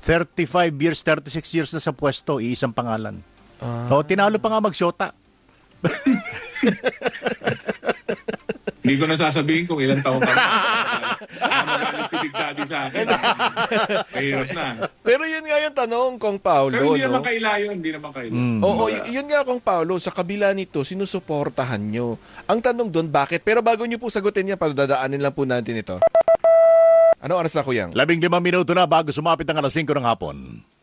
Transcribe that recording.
35 years, 36 years na sa pwesto, iisang pangalan. So, tinalo pa nga mag-shota. Hindi ko nasasabihin kung ilang taon ka na. Magalit si Big Daddy sa akin. Mahirap na. Pero yun nga yung tanong, Kong Paulo. Pero hindi no? naman kailayo, hindi naman kailayo. Oo, yun nga, Kong Paulo, sa kabila nito, sinusuportahan nyo. Ang tanong doon, bakit? Pero bago nyo po sagutin yan, padadaanin lang po natin ito. Ano oras na, Kuyang? 15 minuto na bago sumapit ang alas 5 ng hapon.